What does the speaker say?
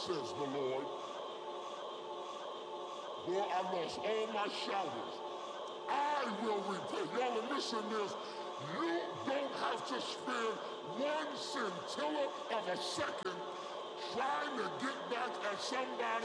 says the Lord. Boy, I lost all my shouters. I will repay. Y'all are missing this. You don't have to spend one scintilla of a second trying to get back at somebody